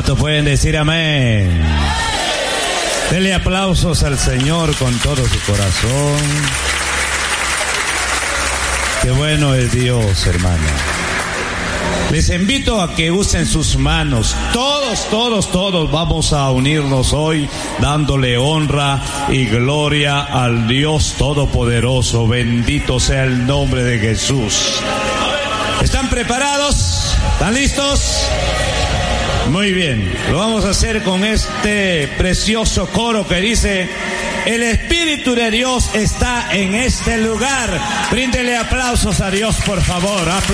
¿Cuántos pueden decir amén? Denle aplausos al Señor con todo su corazón. Qué bueno es Dios, hermano. Les invito a que usen sus manos. Todos vamos a unirnos hoy dándole honra y gloria al Dios Todopoderoso. Bendito sea el nombre de Jesús. ¿Están preparados? ¿Están listos? Muy bien, lo vamos a hacer con este precioso coro que dice: el Espíritu de Dios está en este lugar. Bríndele aplausos a Dios, por favor.